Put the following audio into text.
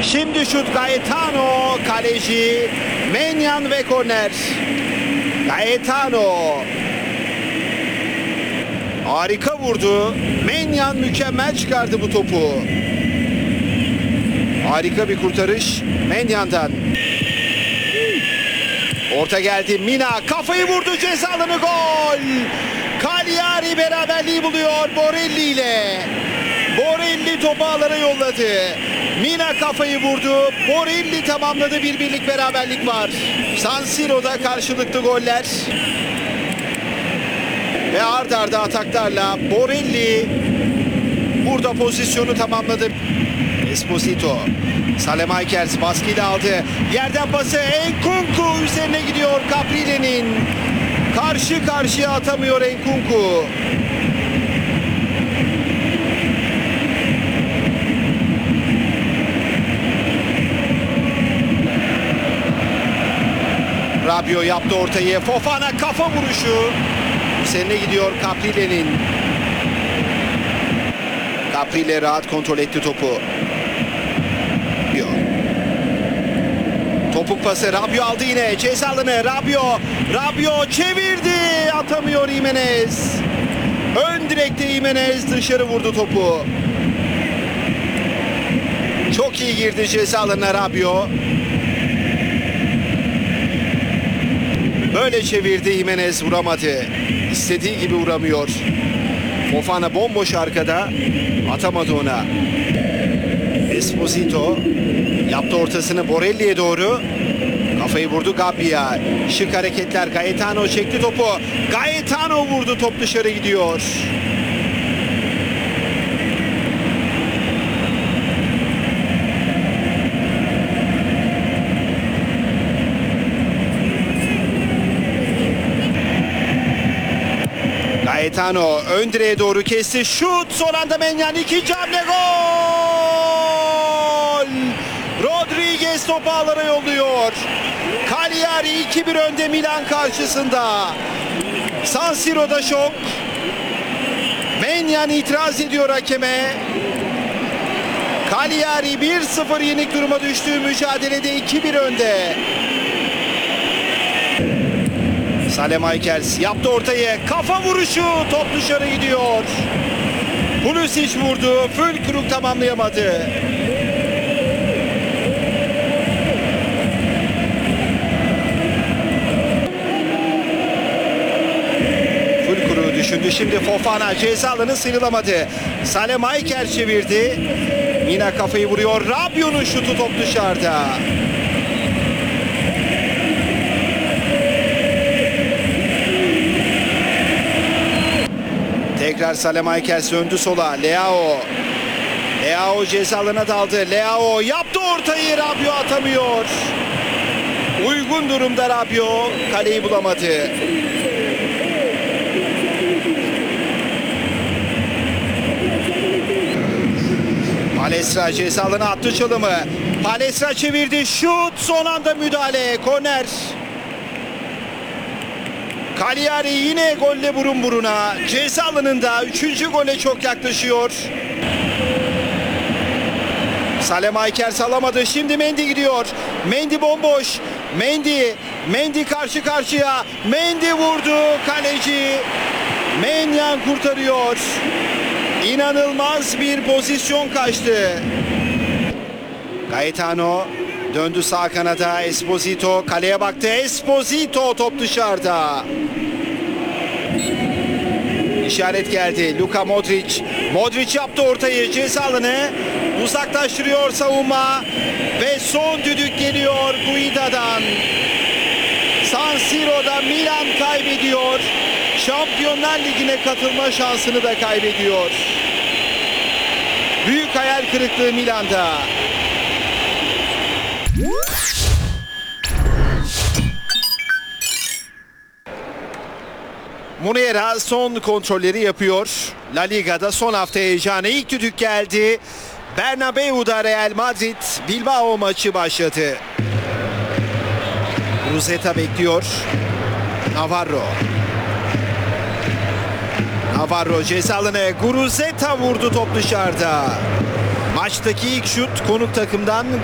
Şimdi şut Gaetano, kaleci Maignan ve korner. Gaetano harika vurdu. Maignan mükemmel çıkardı bu topu. Harika bir kurtarış Maignan'dan. Orta geldi, Mina kafayı vurdu, ceza alanı, gol. Cagliari beraberliği buluyor Borelli ile. Borelli topu ağlara yolladı. Mina kafayı vurdu. Borelli tamamladı. 1-1'lik beraberlik var. San Siro'da karşılıklı goller. Ve ard arda ataklarla Borelli burada pozisyonu tamamladı. Esposito. Saelemaekers baskıyla aldı. Yerden pası, Nkunku üzerine gidiyor Caprile'nin. Karşı karşıya atamıyor Nkunku. Rabiot yaptı ortayı. Fofana kafa vuruşu. Üzerine gidiyor Caprile'nin. Caprile rahat kontrol etti topu. Topuk pası, Rabiot aldı yine. Ceza alanı, Rabiot çevirdi. Atamıyor Jimenez. Ön direkte Jimenez dışarı vurdu topu. Çok iyi girdi ceza alanına Rabiot. Böyle çevirdi, Jimenez vuramadı. İstediği gibi vuramıyor. Fofana bomboş arkada. Atamadı ona. Esposito yaptı ortasını Borelli'ye doğru. Kafayı vurdu Gabbia. Şık hareketler. Gaetano çekti topu. Gaetano vurdu. Top dışarı gidiyor. Gaetano ön direğe doğru kesti. Şut. Son anda Maignan. İkinci hamle, gol. Rodriguez topu ağlara yolluyor. Cagliari 2-1 önde Milan karşısında. San Siro'da şok. Maignan itiraz ediyor hakeme. Cagliari 1-0 yenik duruma düştüğü mücadelede 2-1 önde. Saelemaekers yaptı ortayı. Kafa vuruşu. Top dışarı gidiyor. Pulisic vurdu. Füllkrug tamamlayamadı. Füllkrug düşündü. Şimdi Fofana ceza alanı sıyrılamadı. Saelemaekers çevirdi. Mina kafayı vuruyor. Rabiot'un şutu, top dışarıda. Tekrar Saelemaekers döndü sola. Leao ceza alanına daldı. Leao yaptı ortayı. Rabiot atamıyor. Uygun durumda Rabiot. Kaleyi bulamadı. Palestra ceza alanına attı çalımı. Palestra çevirdi. Şut. Son anda müdahale. Korner. Cagliari yine golle burun buruna. Ceza alanında 3. gole çok yaklaşıyor. Saelemaekers alamadı. Şimdi Mendy gidiyor. Mendy bomboş. Mendy karşı karşıya. Mendy vurdu. Kaleci Maignan kurtarıyor. İnanılmaz bir pozisyon kaçtı. Gaetano döndü sağ kanada. Esposito kaleye baktı. Esposito, top dışarıda. İşaret geldi. Luka Modric. Modric yaptı ortayı. Ceza alanı uzaklaştırıyor savunma. Ve son düdük geliyor Guida'dan. San Siro'da Milan kaybediyor. Şampiyonlar Ligi'ne katılma şansını da kaybediyor. Büyük hayal kırıklığı Milan'da. Muslera son kontrolleri yapıyor. La Liga'da son hafta heyecanı. İlk düdük geldi. Bernabeu'da Real Madrid Bilbao maçı başladı. Ruzeta bekliyor. Navarro ceza alanı. Guruzeta vurdu, top dışarıda. Maçtaki ilk şut konuk takımdan.